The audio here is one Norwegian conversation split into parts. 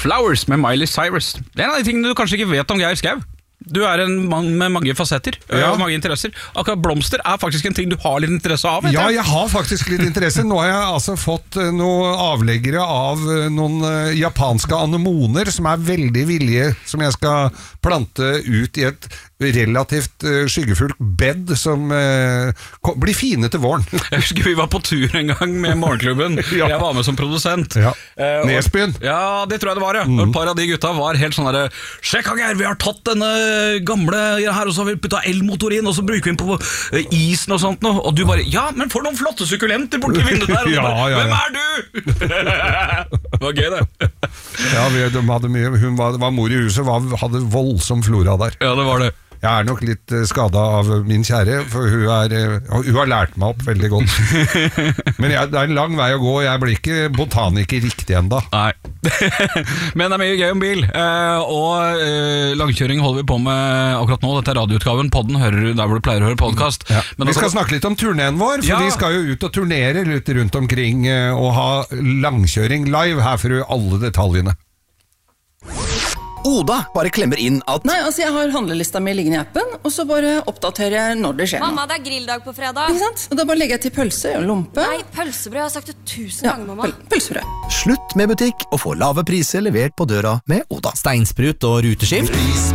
Flowers med Miley Cyrus. Det en av de tingene du kanskje ikke vet om Geir Skau. Du en mann med mange fasetter og mange interesser. Akkurat blomster faktisk en ting du har litt interesse av. Ja, jeg har faktisk litt interesse. Nå har jeg altså fått noen avleggere av noen japanske anemoner som veldig villige, som jeg skal plante ut i et relativt skyggefullt bed som blir fine til våren. Jeg husker vi var på tur en gang med Morgenklubben. Jeg var med som produsent. Nesbyen. Ja, det tror jeg det var, Og et par av de gutta var helt sånn der: sjekk Geir, vi har tatt denne gamle her, og så har vi puttet elmotor inn, og så bruker vi den på isen og sånt nå. Og du bare, ja, men for noen flotte sukkulenter borti vinduet der. Og hvem du? Det var gøy, det. Ja, de hadde mye. Hun var mor i huset, hadde voldsom flora der. Ja, det var det. Jeg nok litt skadet av min kjære, for hun har lært meg opp veldig godt. Men det en lang vei å gå, og jeg blir ikke botaniker riktig enda. Nei. Men det mye gøy om bil, og langkjøring holder vi på med akkurat nå. Dette radioutgaven, podden hører du der hvor du pleier å høre podcast. Ja. Vi skal snakke litt om turneen vår, for vi skal jo ut og turnere litt rundt omkring og ha langkjøring live. Her får du alle detaljene. Oda bare klemmer inn at Nei, altså jeg har handlelista mi liggende i appen, og så bare oppdaterer jeg når det skjer. Mamma, det grilldag på fredag. Ikke sant? Og da bare legger jeg til pølse og lompe. Nei, pølsebrød, jeg har sagt det 1000 ganger, mamma. Pølsebrød. Slutt med butikk og få lave priser levert på døra med Oda. Steinsprut og ruteskift.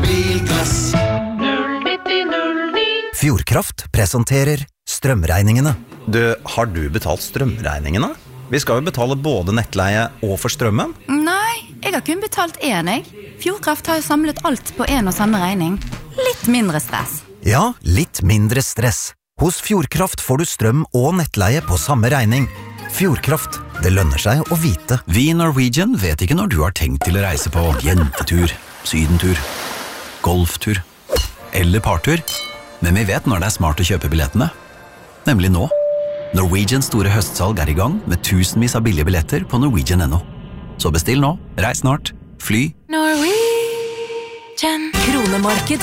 Fjordkraft presenterer strømregningene. Har du betalt strømregningene? Vi skal jo betale både nettleie og for strømmen. Nei, jeg har kun betalt én, jeg. Fjordkraft har jo samlet alt på en og samme regning. Litt mindre stress. Ja, litt mindre stress. Hos Fjordkraft får du strøm og nettleie på samme regning. Fjordkraft, det lønner seg å vite. Vi i Norwegian vet ikke når du har tenkt til å reise på jentetur, sydentur, golftur eller partur, men vi vet når det smart å kjøpe billettene. Nemlig nå. Norwegians store høstsalg i gang med tusenvis av billige billetter på Norwegian.no. Så bestill nå, reis snart, fly. Norwegian. Kronemarked